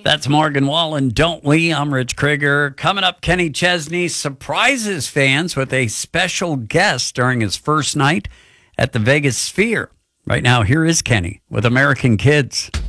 That's Morgan Wallen, don't we? I'm Rich Krieger. Coming up, Kenny Chesney surprises fans with a special guest during his first night at the Vegas Sphere. Right now, here is Kenny with American Kids.